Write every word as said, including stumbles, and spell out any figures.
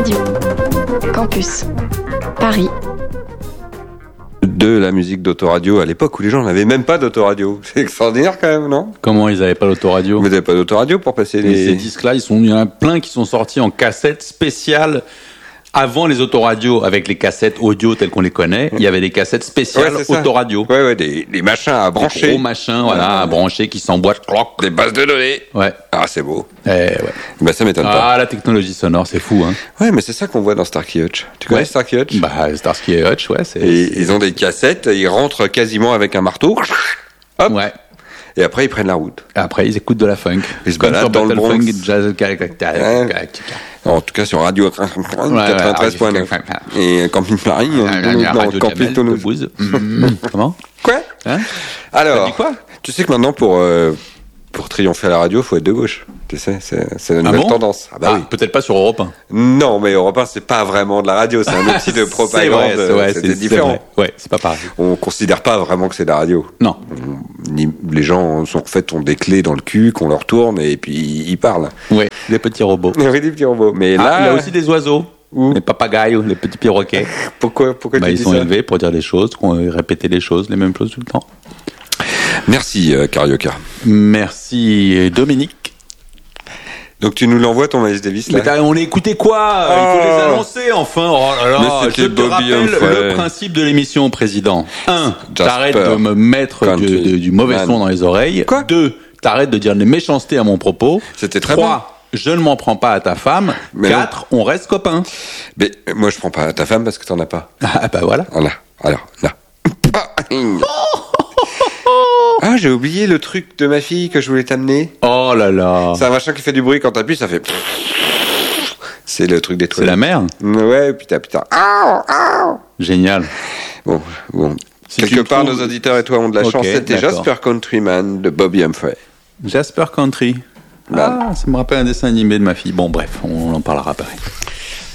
Radio Campus Paris. De la musique d'autoradio à l'époque où les gens n'avaient même pas d'autoradio. C'est extraordinaire quand même, non ? Comment ils n'avaient pas l'autoradio ? Vous n'avez pas d'autoradio pour passer Mais les... ces disques-là, ils sont, il y en a plein qui sont sortis en cassette spéciale. Avant les autoradios, avec les cassettes audio telles qu'on les connaît, il y avait des cassettes spéciales Ouais, autoradio. Ouais, ouais, des, des machins à brancher. Des gros machins, voilà, à brancher qui s'emboîtent. Des bases de données. Ouais. Ah, c'est beau. Eh, ouais. Bah, ça m'étonne pas. Ah, la technologie sonore, c'est fou, hein. Ouais, mais c'est ça qu'on voit dans Starsky Hutch. Tu connais Ouais. Starsky Hutch ? Bah, Starsky et Hutch, ouais, c'est. Et c'est... ils ont des cassettes, ils rentrent quasiment avec un marteau. Hop. Ouais. Et après, ils prennent la route. Après, ils écoutent de la funk. Ils se Comme baladent sur dans le Battle Bronx. Funk, Jazz Galactica. En tout cas, sur Radio quatre-vingt-treize point neuf. Et Camping Paris, non, Radio Camping Jamel, Toulouse. Toulouse. Mmh. Comment ? Quoi ? Hein ? Alors, T'as dit quoi ? tu sais que maintenant, pour, euh, pour triompher à la radio, il faut être de gauche. Tu sais, c'est, c'est la Ah nouvelle bon ? tendance. Ah bah Ah, oui. peut-être pas sur Europe un. Non, mais Europe un, c'est pas vraiment de la radio, c'est un outil de propagande. C'est vrai, c'est, vrai, c'est, c'est différent. C'est vrai. Ouais, c'est pas pareil. On considère pas vraiment que c'est de la radio. Non. Ni- Les gens sont, en fait, ont des clés dans le cul qu'on leur tourne et puis ils parlent. Ouais, des petits robots. Oui, des petits robots. Mais Ah, là, il y a aussi des oiseaux. Où ? Les papagayes, les petits perroquets. pourquoi, pourquoi Bah, tu ils dis sont ça ? élevés pour dire des choses, qu'on- répéter les choses, les mêmes choses tout le temps. Merci, euh, Carioca. Merci Dominique. Donc tu nous l'envoies ton Miles Davis là ? Mais t'as- on écoutait quoi ? Il faut les annoncer enfin. Oh là là. Mais c'était Je te Bobby rappelle Humphrey. le principe de l'émission, président. Un, Jasper t'arrêtes de me mettre Country du, de- du mauvais Man. son dans les oreilles. Quoi ? Deux, t'arrêtes de dire des méchancetés à mon propos. C'était très Trois, je ne m'en prends pas à ta femme. Mais Quatre, on reste copains. Mais euh, moi je prends pas ta femme parce que t'en as pas. Ah bah voilà. Voilà. Alors, là. Ah, j'ai oublié le truc de ma fille que je voulais t'amener. Oh là là. C'est un machin qui fait du bruit quand t'appuies, ça fait... C'est le truc des C'est la toilettes. mer. Ouais, putain, putain. Ah, ah. Génial. Bon, bon. Si Quelque tu part, trouves- nos auditeurs et toi ont de la Ok, chance. C'était d'accord. Jasper Countryman de Bobby Humphrey. Jasper Country. Bah. Ah, ça me rappelle un dessin animé de ma fille. Bon, bref, on en parlera après.